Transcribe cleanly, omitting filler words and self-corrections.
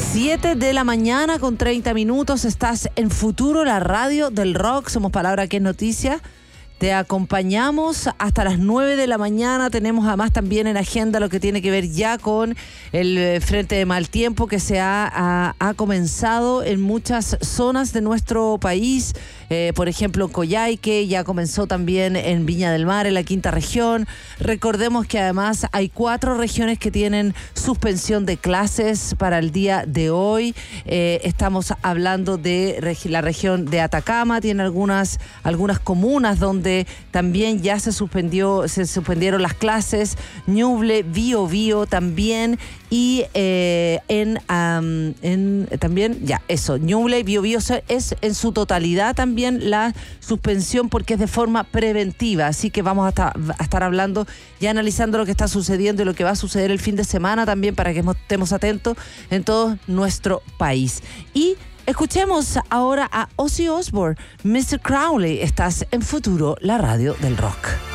7 de la mañana con 30 minutos. Estás en Futuro, la radio del rock. Somos Palabra que es Noticia. Te acompañamos hasta las 9 de la mañana. Tenemos además también en agenda lo que tiene que ver ya con el frente de mal tiempo que se ha comenzado en muchas zonas de nuestro país. Por ejemplo, en Coyhaique, ya comenzó también en Viña del Mar, en la quinta región. Recordemos que además hay 4 regiones que tienen suspensión de clases para el día de hoy. Estamos hablando de la región de Atacama, tiene algunas comunas donde también ya se suspendieron las clases. Ñuble, Biobío también, y también ya eso, Ñuble y Biobío es en su totalidad también la suspensión, porque es de forma preventiva. Así que vamos a estar hablando y analizando lo que está sucediendo y lo que va a suceder el fin de semana también, para que estemos atentos en todo nuestro país. Y escuchemos ahora a Ozzy Osbourne, Mr. Crowley. Estás en Futuro, la radio del rock.